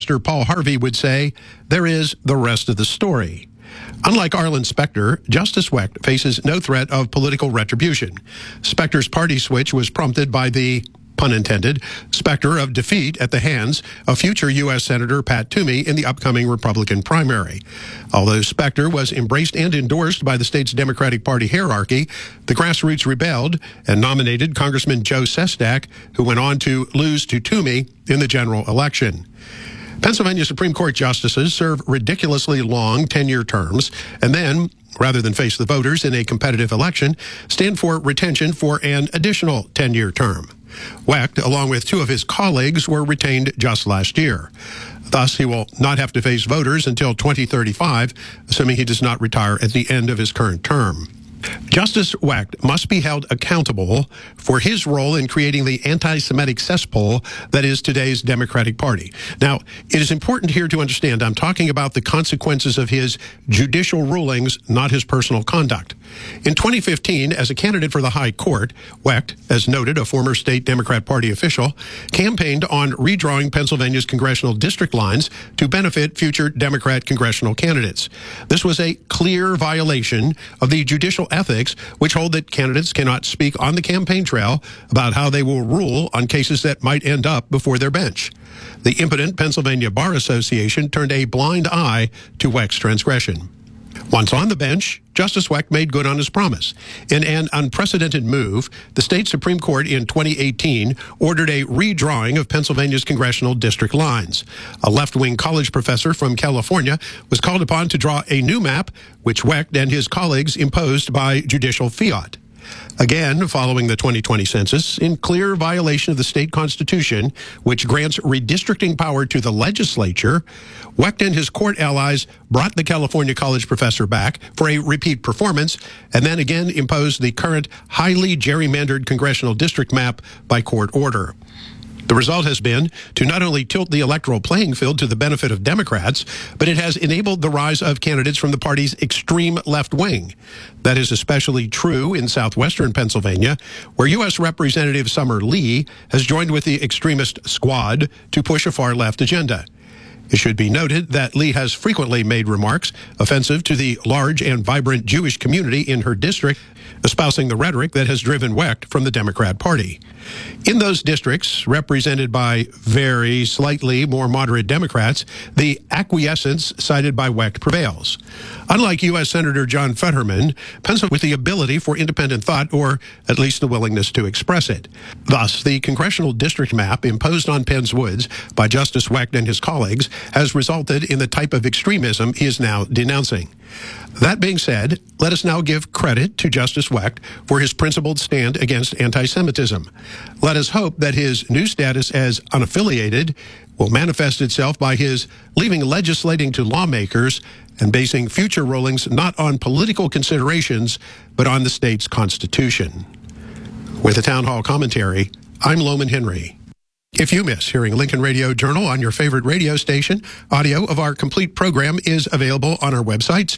Minister Paul Harvey would say, there is the rest of the story. Unlike Arlen Specter, Justice Wecht faces no threat of political retribution. Specter's party switch was prompted by the, pun intended, specter of defeat at the hands of future U.S. Senator Pat Toomey in the upcoming Republican primary. Although Specter was embraced and endorsed by the state's Democratic Party hierarchy, the grassroots rebelled and nominated Congressman Joe Sestak, who went on to lose to Toomey in the general election. Pennsylvania Supreme Court justices serve ridiculously long 10-year terms and then, rather than face the voters in a competitive election, stand for retention for an additional 10-year term. Wecht, along with two of his colleagues, were retained just last year. Thus, he will not have to face voters until 2035, assuming he does not retire at the end of his current term. Justice Wecht must be held accountable for his role in creating the anti-Semitic cesspool that is today's Democratic Party. Now, it is important here to understand I'm talking about the consequences of his judicial rulings, not his personal conduct. In 2015, as a candidate for the High Court, Wecht, as noted, a former state Democrat Party official, campaigned on redrawing Pennsylvania's congressional district lines to benefit future Democrat congressional candidates. This was a clear violation of the judicial ethics, which hold that candidates cannot speak on the campaign trail about how they will rule on cases that might end up before their bench. The impotent Pennsylvania Bar Association turned a blind eye to Wecht's transgression. Once on the bench, Justice Wecht made good on his promise. In an unprecedented move, the state Supreme Court in 2018 ordered a redrawing of Pennsylvania's congressional district lines. A left-wing college professor from California was called upon to draw a new map, which Wecht and his colleagues imposed by judicial fiat. Again, following the 2020 census, in clear violation of the state constitution, which grants redistricting power to the legislature, Wecht and his court allies brought the California college professor back for a repeat performance and then again imposed the current highly gerrymandered congressional district map by court order. The result has been to not only tilt the electoral playing field to the benefit of Democrats, but it has enabled the rise of candidates from the party's extreme left wing. That is especially true in southwestern Pennsylvania, where U.S. Representative Summer Lee has joined with the extremist squad to push a far-left agenda. It should be noted that Lee has frequently made remarks offensive to the large and vibrant Jewish community in her district, espousing the rhetoric that has driven Wecht from the Democrat Party. In those districts, represented by very slightly more moderate Democrats, the acquiescence cited by Wecht prevails. Unlike U.S. Senator John Fetterman, Pennsylvania with the ability for independent thought, or at least the willingness to express it. Thus, the congressional district map imposed on Penn's Woods by Justice Wecht and his colleagues has resulted in the type of extremism he is now denouncing. That being said, let us now give credit to Justice Wecht for his principled stand against anti-Semitism. Let us hope that his new status as unaffiliated will manifest itself by his leaving legislating to lawmakers and basing future rulings not on political considerations, but on the state's constitution. With a town hall commentary, I'm Loman Henry. If you miss hearing Lincoln Radio Journal on your favorite radio station, audio of our complete program is available on our websites,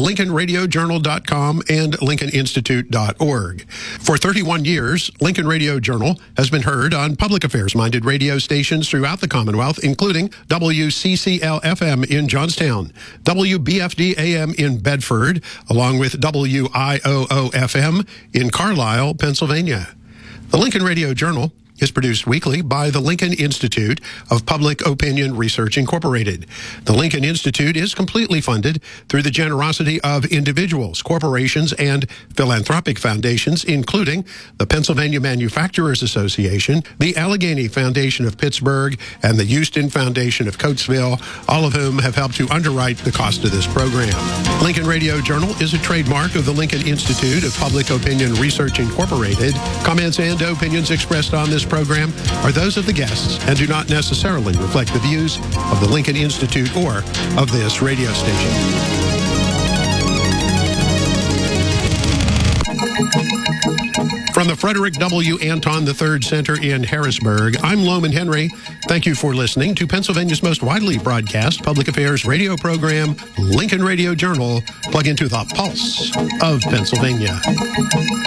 lincolnradiojournal.com and lincolninstitute.org. For 31 years, Lincoln Radio Journal has been heard on public affairs-minded radio stations throughout the Commonwealth, including WCCL-FM in Johnstown, WBFD-AM in Bedford, along with WIOO-FM in Carlisle, Pennsylvania. The Lincoln Radio Journal is produced weekly by the Lincoln Institute of Public Opinion Research, Incorporated. The Lincoln Institute is completely funded through the generosity of individuals, corporations, and philanthropic foundations, including the Pennsylvania Manufacturers Association, the Allegheny Foundation of Pittsburgh, and the Houston Foundation of Coatesville, all of whom have helped to underwrite the cost of this program. Lincoln Radio Journal is a trademark of the Lincoln Institute of Public Opinion Research, Incorporated. Comments and opinions expressed on this program are those of the guests and do not necessarily reflect the views of the Lincoln Institute or of this radio station. From the Frederick W. Anton III Center in Harrisburg, I'm Loman Henry. Thank you for listening to Pennsylvania's most widely broadcast public affairs radio program, Lincoln Radio Journal. Plug into the pulse of Pennsylvania.